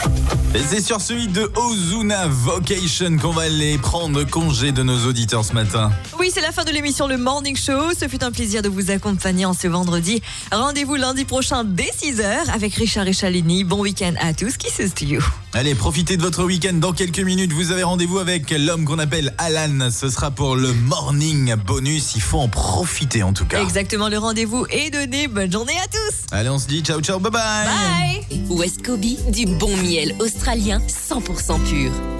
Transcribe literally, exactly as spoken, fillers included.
Et c'est sur celui de Ozuna Vocation qu'on va aller prendre congé de nos auditeurs ce matin. Oui, c'est la fin de l'émission Le Morning Show. Ce fut un plaisir de vous accompagner en ce vendredi. Rendez-vous lundi prochain dès six heures avec Richard et Chalini. Bon week-end à tous qui se studio. Allez, profitez de votre week-end. Dans quelques minutes, vous avez rendez-vous avec l'homme qu'on appelle Alan. Ce sera pour le morning bonus. Il faut en profiter en tout cas. Exactement, le rendez-vous est donné. Bonne journée à tous. Allez, on se dit ciao, ciao, bye bye. Bye. West Kobe, du bon miel australien cent pour cent pur.